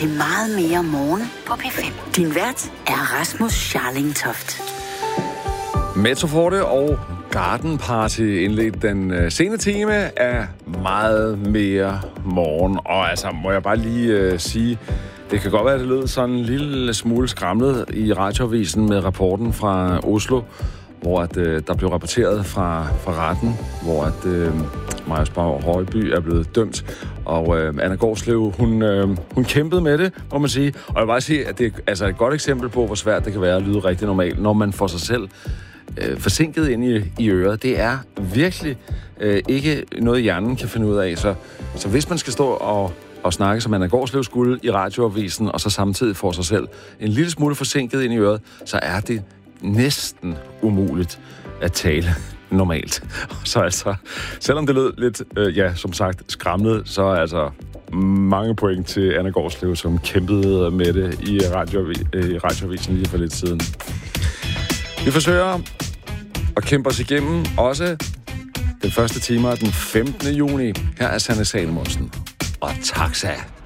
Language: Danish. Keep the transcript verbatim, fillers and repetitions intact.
til Meget mere morgen på P fem. Din vært er Rasmus Scharlingtoft. Metroforte og Garden Party indledte den uh, sene time af Meget mere morgen. Og altså, må jeg bare lige uh, sige, det kan godt være, at det lød sådan en lille smule skramlet i radioavisen med rapporten fra Oslo, hvor at, uh, der blev rapporteret fra, fra retten, hvor at uh, Marius Bag Højby er blevet dømt. Og uh, Anna Gårdslev, hun, uh, hun kæmpede med det, må man sige. Og jeg vil bare sige, at det er altså et godt eksempel på, hvor svært det kan være at lyde rigtig normalt, når man får sig selv uh, forsinket ind i, i øret. Det er virkelig uh, ikke noget, hjernen kan finde ud af. Så, så hvis man skal stå og og snakke, som Anna Gårdslev skulle i radioavisen, og så samtidig får sig selv en lille smule forsinket ind i øret, så er det næsten umuligt at tale normalt. Så altså, selvom det lød lidt, øh, ja, som sagt, skramlet, så er altså mange point til Anna Gårdslev, som kæmpede med det i, radioavi- øh, i radioavisen lige for lidt siden. Vi forsøger at kæmpe os igennem også den første time af den femtende juni. Her er Sanne Salomonsen og Taxa.